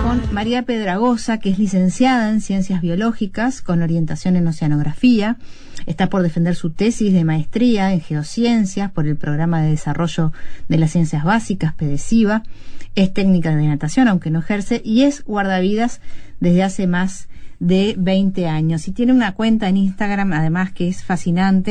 con María Pedragosa, que es licenciada en Ciencias Biológicas con orientación en Oceanografía. Está por defender su tesis de maestría en Geociencias por el Programa de Desarrollo de las Ciencias Básicas, PDCIBA. Es técnica de natación, aunque no ejerce, y es guardavidas desde hace más de 20 años. Y tiene una cuenta en Instagram, además, que es fascinante.